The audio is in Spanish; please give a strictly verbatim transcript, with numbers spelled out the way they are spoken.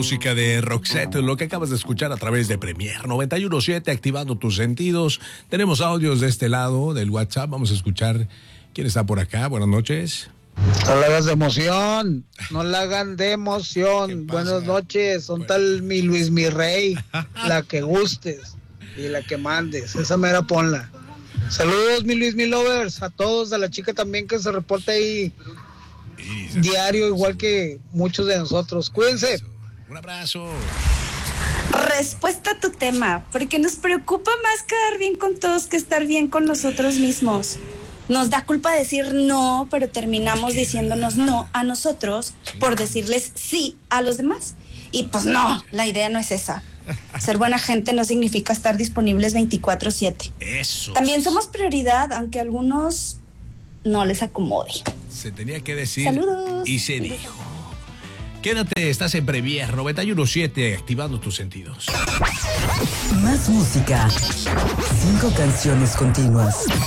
música de Roxette, lo que acabas de escuchar a través de Premier noventa y uno punto siete, activando tus sentidos. Tenemos audios de este lado del WhatsApp. Vamos a escuchar quién está por acá. Buenas noches. No la hagas de emoción, no la hagan de emoción. Buenas noches, son tal mi Luis mi rey, la que gustes y la que mandes, esa mera ponla. Saludos mi Luis mi lovers, a todos, a la chica también que se reporta ahí diario, igual que muchos de nosotros. Cuídense. Un abrazo. Respuesta a tu tema, porque nos preocupa más quedar bien con todos que estar bien con nosotros mismos. Nos da culpa decir no, pero terminamos diciéndonos no a nosotros por decirles sí a los demás. Y pues no, la idea no es esa. Ser buena gente no significa estar disponibles veinticuatro siete. Eso. También somos prioridad, aunque a algunos no les acomode. Se tenía que decir. Saludos. Y se dijo. Quédate, estás en Premier noventa y uno punto siete, activando tus sentidos. Más música. Cinco canciones continuas.